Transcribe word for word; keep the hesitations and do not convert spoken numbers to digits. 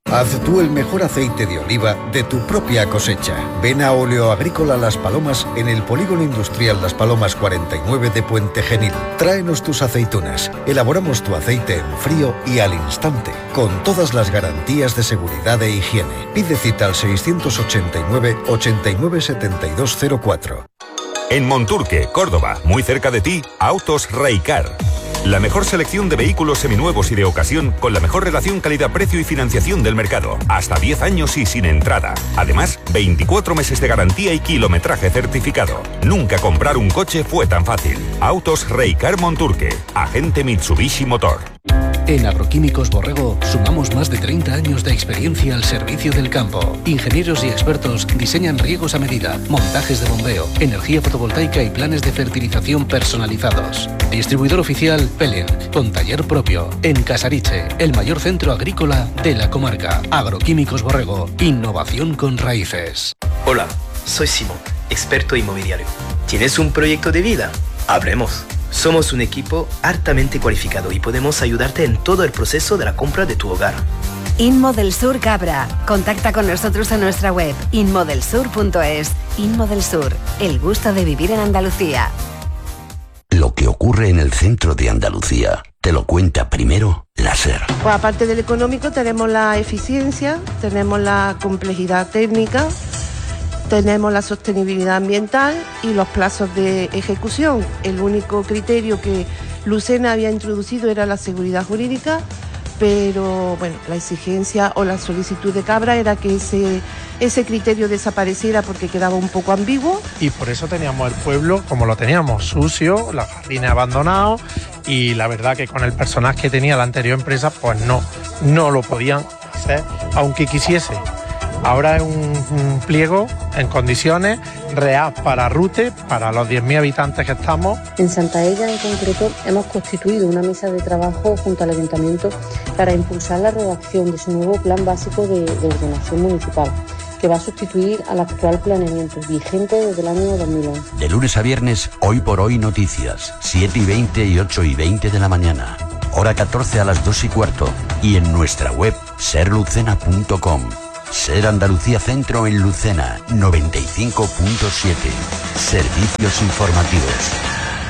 Haz tú el mejor aceite de oliva de tu propia cosecha. Ven a Óleo Agrícola Las Palomas en el Polígono Industrial Las Palomas cuarenta y nueve de Puente Genil. Tráenos tus aceitunas. Elaboramos tu aceite en frío y al instante, con todas las garantías de seguridad e higiene. Pide cita al seiscientos ochenta y nueve, ochenta y nueve, setenta y dos cero cuatro. En Monturque, Córdoba, muy cerca de ti, Autos Raicar. La mejor selección de vehículos seminuevos y de ocasión con la mejor relación calidad-precio y financiación del mercado. Hasta diez años y sin entrada. Además, veinticuatro meses de garantía y kilometraje certificado. Nunca comprar un coche fue tan fácil. Autos Raicar Monturque. Agente Mitsubishi Motor. En Agroquímicos Borrego sumamos más de treinta años de experiencia al servicio del campo. Ingenieros y expertos diseñan riegos a medida, montajes de bombeo, energía fotovoltaica y planes de fertilización personalizados. Distribuidor oficial Pelen, con taller propio, en Casariche, el mayor centro agrícola de la comarca. Agroquímicos Borrego, innovación con raíces. Hola, soy Simón, experto inmobiliario. ¿Tienes un proyecto de vida? Hablemos. Somos un equipo altamente cualificado y podemos ayudarte en todo el proceso de la compra de tu hogar. Inmodelsur Cabra. Contacta con nosotros en nuestra web inmodelsur punto es. Inmodelsur, el gusto de vivir en Andalucía. Lo que ocurre en el centro de Andalucía te lo cuenta primero la SER. Pues aparte del económico tenemos la eficiencia, tenemos la complejidad técnica, tenemos la sostenibilidad ambiental y los plazos de ejecución. El único criterio que Lucena había introducido era la seguridad jurídica, pero bueno, la exigencia o la solicitud de Cabra era que ese, ese criterio desapareciera porque quedaba un poco ambiguo. Y por eso teníamos el pueblo como lo teníamos, sucio, los jardines abandonados, y la verdad que con el personal que tenía la anterior empresa, pues no, no lo podían hacer, aunque quisiese. Ahora es un, un pliego en condiciones real para Rute, para los diez mil habitantes que estamos. En Santaella, en concreto, hemos constituido una mesa de trabajo junto al Ayuntamiento para impulsar la redacción de su nuevo plan básico de, de ordenación municipal, que va a sustituir al actual planeamiento, vigente desde el año dos mil once. De lunes a viernes, Hoy por Hoy Noticias, siete y veinte y ocho y veinte de la mañana. Hora catorce a las dos y cuarto. Y en nuestra web, ser lucena punto com. Ser Andalucía Centro en Lucena, noventa y cinco punto siete. Servicios informativos.